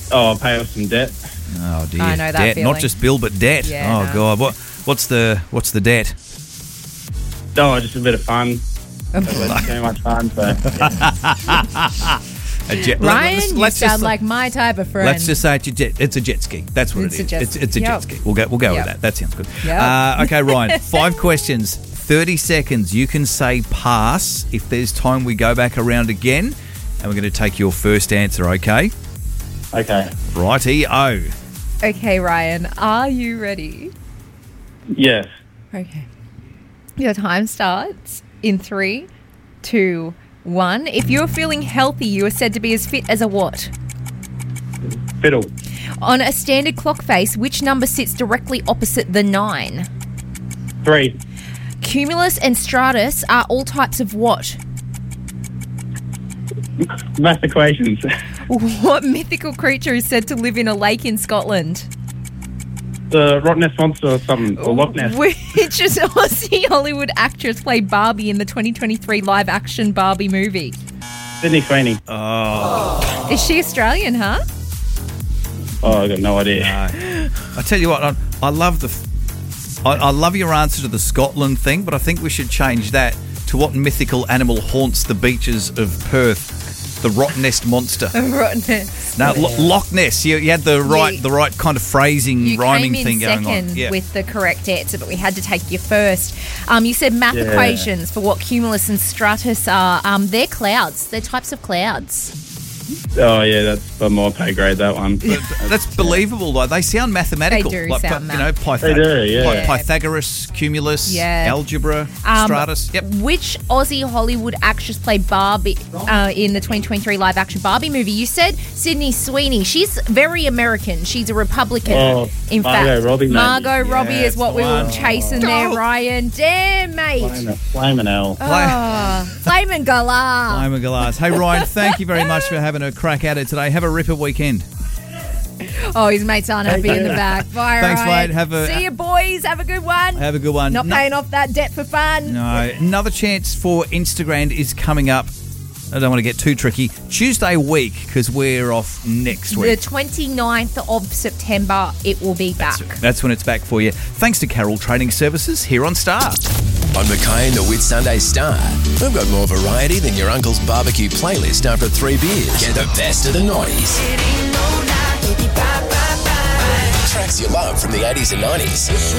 Oh, pay off some debt. Oh dear, I know that debt. feeling. Not just bill, but debt. Yeah, oh God, what's the debt? Oh, just a bit of fun. Too much fun. So, yeah. Ryan, you sound like my type of friend. Let's just say it's a jet ski. That's what It's it a is. jet It's a jet ski. We'll go with that. That sounds good. Yep. Okay, Ryan. 5 questions, 30 seconds. You can say pass. If there's time, we go back around again, and we're going to take your first answer. Okay. Okay. Righty-o. Okay, Ryan, are you ready? Yes. Okay. Your time starts in 3, 2, 1. If you're feeling healthy, you are said to be as fit as a what? Fiddle. On a standard clock face, which number sits directly opposite the 9? 3. Cumulus and stratus are all types of what? Math equations. What mythical creature is said to live in a lake in Scotland? The Rock Ness Monster or something. Or Loch Ness. Which Aussie Hollywood actress played Barbie in the 2023 live-action Barbie movie? Sydney Sweeney. Oh. Is she Australian, huh? Oh, I got no idea. No. I tell you what, I love I love your answer to the Scotland thing, but I think we should change that to what mythical animal haunts the beaches of Perth. The Rock Nest Monster. Rotten Nest. No, Loch Ness. You had the right kind of phrasing, rhyming thing going on. You came in second with the correct answer, but we had to take you first. You said math equations for what cumulus and stratus are. They're clouds. They're types of clouds. Oh, yeah, that's for more pay grade, that one. That's believable, though. They sound mathematical. They do sound math. They do, yeah. Pythagoras, cumulus, algebra, stratus. Yep. Which Aussie Hollywood actress played Barbie in the 2023 live-action Barbie movie? You said Sydney Sweeney. She's very American. She's a Republican. Oh, in fact, Robbie, Margot Robbie is what we were chasing there, Oh. Ryan. Damn, mate. Flamin' hell. Flamin' Galah. Flamin' Galahs. Hey, Ryan, thank you very much for having a crack at it today. Have a ripper weekend. Oh, his mates aren't happy in the back. Bye, Thanks, Ryan. mate. See you, boys. Have a good one. Have a good one. Not paying off that debt for fun. No, another chance for Instagram is coming up. I don't want to get too tricky. Tuesday week, because we're off next week. The 29th of September, it will be back. That's when it's back for you. Thanks to Carroll Trading Services here on Star. On Mackay and the Whitsunday Star, we've got more variety than your uncle's barbecue playlist after 3 beers. Get the best of the noughties. Tracks you love from the 80s and 90s.